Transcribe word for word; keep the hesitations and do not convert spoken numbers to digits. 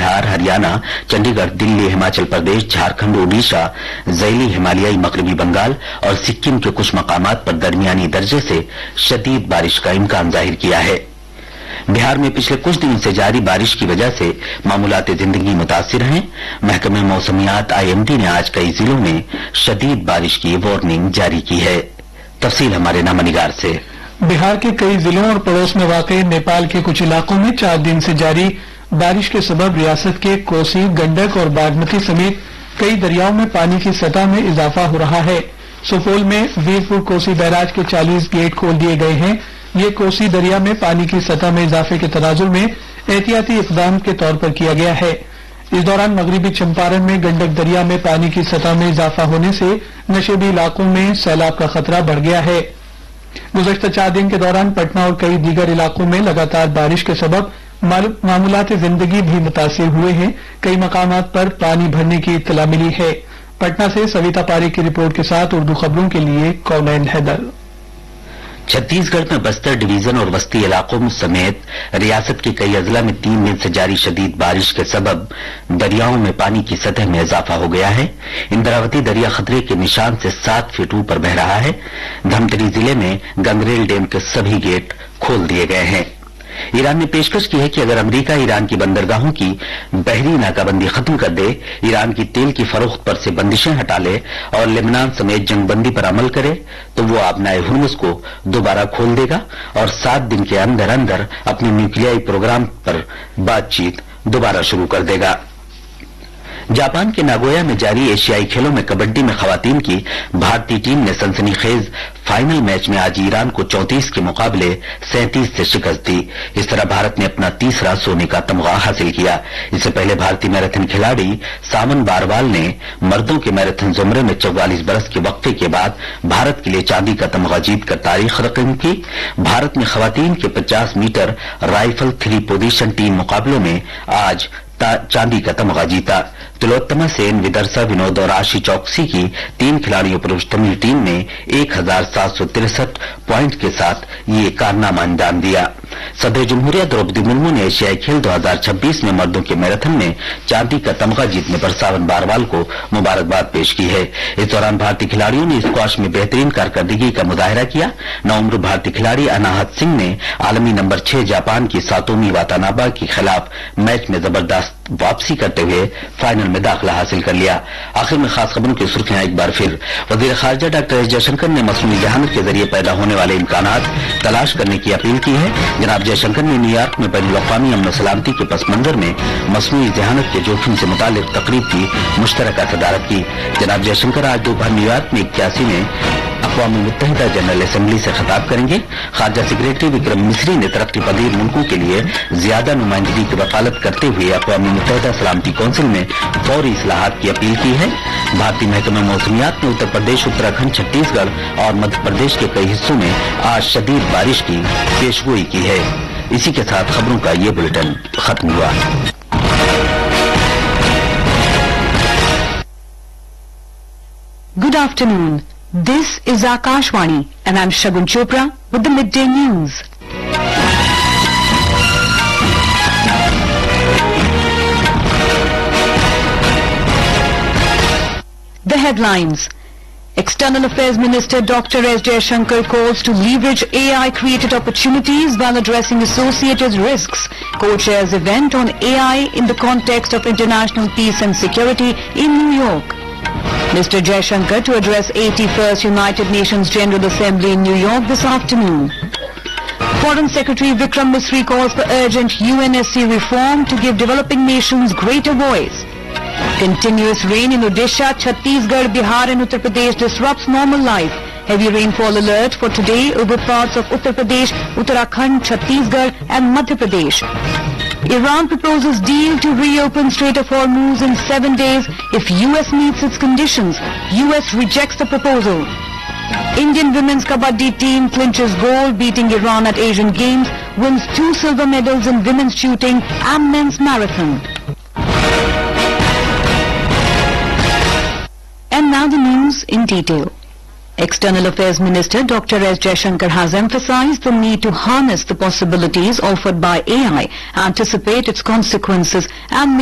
बिहार, हरियाणा, चंडीगढ़, दिल्ली, हिमाचल प्रदेश, झारखंड, ओडिशा, ज़ैली हिमालयाई मगरबी बंगाल और सिक्किम के कुछ मकामात पर दरमियानी दर्जे से शदीद बारिश का इम्कान जाहिर किया है। बिहार में पिछले कुछ दिनों से जारी बारिश की वजह से मामूलात जिंदगी मुतासिर हैं। महकमे मौसमियात आईएमडी ने आज कई जिलों में शदीद बारिश की वार्निंग जारी की है। तफसील हमारे नामनिगार से। बिहार के कई जिलों और पड़ोस में वाक़ नेपाल के कुछ इलाकों में चार दिन से जारी बारिश के सबब रियासत के कोसी, गंडक और बागमती समेत कई दरियाओं में पानी की सतह में इजाफा हो रहा है। सुपौल में वीरपुर कोसी बैराज के चालीस गेट खोल दिए गए हैं। ये कोसी दरिया में पानी की सतह में इजाफे के तनाजुर में एहतियाती इकदाम के तौर पर किया गया है। इस दौरान मगरबी चंपारण में गंडक दरिया में पानी की सतह में इजाफा होने से नशेबी इलाकों में सैलाब का खतरा बढ़ गया है। गुज़श्ता चार दिन के दौरान पटना और कई दीगर इलाकों में लगातार बारिश के सबब मामूलात जिंदगी भी मुतासिर हुए हैं। कई मकामात पर पानी भरने की इत्तला मिली है। पटना से सविता पारिक की रिपोर्ट के साथ उर्दू खबरों के लिए कौनैन हैदर। छत्तीसगढ़ में बस्तर डिवीजन और बस्ती इलाकों समेत रियासत के कई अजला में तीन दिन से जारी शदीद बारिश के सबब दरियाओं में पानी की सतह में इजाफा हो गया है। इंद्रावती दरिया खतरे के निशान से सात फीट ऊपर बह रहा है। धमतरी जिले में गंगरेल डैम के सभी गेट खोल दिए गए हैं। ईरान ने पेशकश की है कि अगर अमेरिका ईरान की बंदरगाहों की बहरी नाकाबंदी खत्म कर दे, ईरान की तेल की फरोख्त पर से बंदिशें हटा ले और लेबनान समेत जंगबंदी पर अमल करे तो वो आबनाए हुर्मुज को दोबारा खोल देगा और सात दिन के अंदर अंदर अपने न्यूक्लियाई प्रोग्राम पर बातचीत दोबारा शुरू कर देगा। जापान के नागोया में जारी एशियाई खेलों में कबड्डी में खवातीन की भारतीय टीम ने सनसनीखेज फाइनल मैच में आज ईरान को चौंतीस के मुकाबले सैंतीस से शिकस्त दी। इस तरह भारत ने अपना तीसरा सोने का तमगा हासिल किया। इससे पहले भारतीय मैराथन खिलाड़ी सावन बारवाल ने मर्दों के मैराथन जुमरे में चौवालीस बरस के वक्फे के बाद भारत के लिए चांदी का तमगा जीतकर तारीख रकम की। भारत ने खवातीन के पचास metre rifle three position team मुकाबलों में आज चांदी का तमगा जीता। तिलोत्तमा सेन, विदर्शा विनोद और आशी चौकसी की तीन खिलाड़ियों पर मुश्तमिल टीम ने एक हजार सात सौ तिरसठ प्वाइंट के साथ ये कारनामा अंजाम दिया। सदर जमहूरिया द्रौपदी मुर्मू ने एशियाई खेल दो हजार छब्बीस में मर्दों के मैराथन में चांदी का तमगा जीतने पर सावन बारवाल को मुबारकबाद पेश की है। इस दौरान भारतीय खिलाड़ियों ने स्क्वाश में बेहतरीन कारकर्दगी का मुजाहिरा किया। नौउम्र भारतीय खिलाड़ी अनाहत सिंह ने आलमी नंबर छह जापान की सातोमी वातानाबा के खिलाफ मैच में जबरदस्त वापसी करते हुए फाइनल में दाखिला हासिल कर लिया। आखिर में खास खबरों की सुर्खियां एक बार फिर। वजीर खारजा डॉक्टर एस जयशंकर ने मसनूई जहानत के जरिए पैदा होने वाले इम्कानात तलाश करने की अपील की है। जनाब जयशंकर ने न्यूयॉर्क में बैनुल अक़वामी अमन सलामती के पस मंजर में मसनूई जहानत के जोखिम से मुतालिक तकरीब की मुश्तरका सदारत की। जनाब जयशंकर आज दोपहर न्यूयॉर्क में इक्यासी में अक़वाम मुत्तहिदा जनरल असेंबली से खिताब करेंगे। खारजा सेक्रेटरी विक्रम मिस्री ने तरक्की पजीर मुल्कों के लिए ज्यादा नुमाइंदगी की वकालत करते हुए अक़वाम मुत्तहिदा सलामती कौंसिल में फौरी इस्लाहात की अपील की है। भारतीय महकमा मौसमियात ने उत्तर प्रदेश, उत्तराखंड, छत्तीसगढ़ और मध्य प्रदेश के कई हिस्सों में आज शदीद बारिश की पेशगोई की है। इसी के साथ खबरों का ये बुलेटिन खत्म हुआ। Good afternoon. This is Akashvani and I'm Shagun Chopra with the midday news. The headlines. External Affairs Minister Doctor S Jayashankar calls to leverage A I-created opportunities while addressing associated risks. Co-chairs event on A I in the context of international peace and security in New York. Mister Jayashankar to address eighty-first United Nations General Assembly in New York this afternoon. Foreign Secretary Vikram Misri calls for urgent U N S C reform to give developing nations greater voice. Continuous rain in Odisha, Chhattisgarh, Bihar and Uttar Pradesh disrupts normal life. Heavy rainfall alert for today over parts of Uttar Pradesh, Uttarakhand, Chhattisgarh and Madhya Pradesh. Iran proposes deal to reopen Strait of Hormuz in seven days if U S meets its conditions. U S rejects the proposal. Indian women's kabaddi team clinches gold, beating Iran at Asian Games, wins two silver medals in women's shooting and men's marathon. And now the news in detail. External Affairs Minister Doctor S Jayashankar has emphasized the need to harness the possibilities offered by A I, anticipate its consequences and